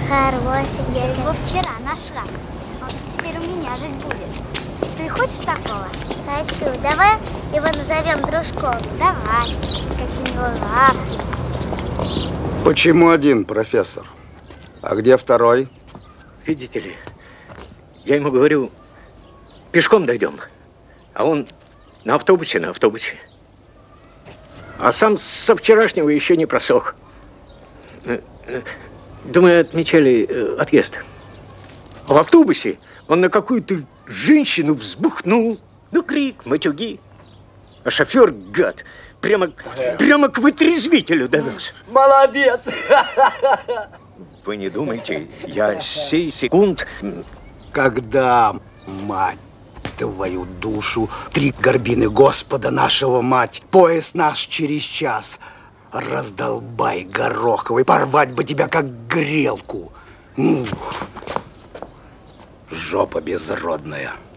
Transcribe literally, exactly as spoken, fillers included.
Хороший, я его вчера нашла. Он теперь у меня жить будет. Ты хочешь такого? Хочу. Давай его назовем дружком. Давай. Какие у него лапки. Почему один, профессор? А где второй? Видите ли, я ему говорю, пешком дойдем. А он на автобусе, на автобусе. А сам со вчерашнего еще не просох. Думаю, отмечали отъезд. А в автобусе он на какую-то женщину взбухнул. Ну, крик, матюги. А шофер, гад, прямо, прямо к вытрезвителю довез. Молодец! Вы не думайте, я сей секунд... Когда, мать твою душу, три горбины Господа нашего, мать, пояс наш через час, раздолбай гороховый, порвать бы тебя, как грелку. Ну, жопа безродная.